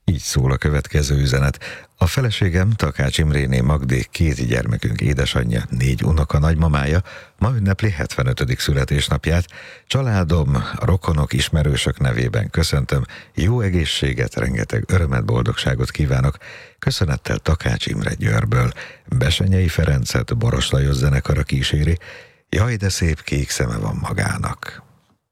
Így szól a következő üzenet. A feleségem, Takács Imréné Magdi, 2 gyermekünk édesanyja, 4 unoka nagymamája ma ünnepli 75. születésnapját. Családom, a rokonok, ismerősök nevében köszöntöm, jó egészséget, rengeteg örömet, boldogságot kívánok. Köszönettel Takács Imre Győrből. Besenyei Ferencet Boros Lajos zenekara kíséri. Jaj, de szép kék szeme van magának.